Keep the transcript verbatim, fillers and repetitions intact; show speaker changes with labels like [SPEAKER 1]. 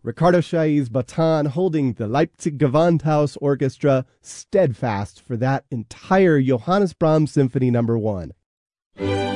[SPEAKER 1] Ricardo Chailly's baton holding the Leipzig Gewandhaus Orchestra steadfast for that entire Johannes Brahms Symphony Number One.